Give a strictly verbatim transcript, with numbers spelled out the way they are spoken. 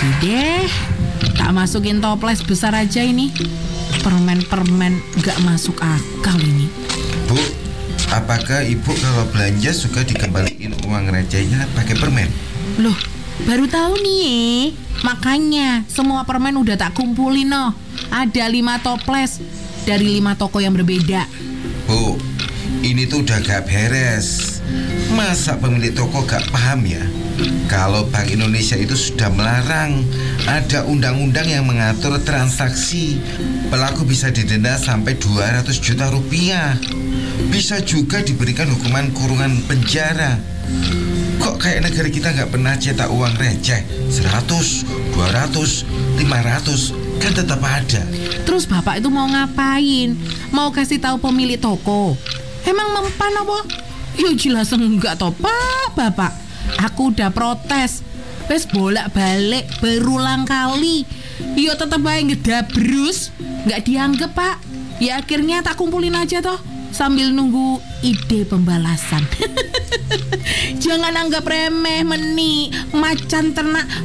Oke deh, tak masukin toples besar aja ini. Permen-permen gak masuk akal ini. Bu, apakah ibu kalau belanja suka dikembaliin uang recehnya pakai permen? Loh, baru tahu nih. Makanya semua permen udah tak kumpulin noh. Ada lima toples dari lima toko yang berbeda. Bu, ini tuh udah gak beres. Masa pemilik toko gak paham ya? Kalau Bank Indonesia itu sudah melarang, ada undang-undang yang mengatur transaksi. Pelaku bisa didenda sampai dua ratus juta rupiah. Bisa juga diberikan hukuman kurungan penjara. Kok kayak negara kita gak pernah cetak uang receh? Seratus, dua ratus, lima ratus, kan tetap ada. Terus bapak itu mau ngapain? Mau kasih tahu pemilik toko? Emang mempan apa? Ya jelas enggak toh pak, bapak. Aku udah protes. Wes bolak-balik berulang kali. Ya tetep aja ngedabrus. Nggak dianggap pak. Ya akhirnya tak kumpulin aja toh, sambil nunggu ide pembalasan. Jangan anggap remeh meni macan ternak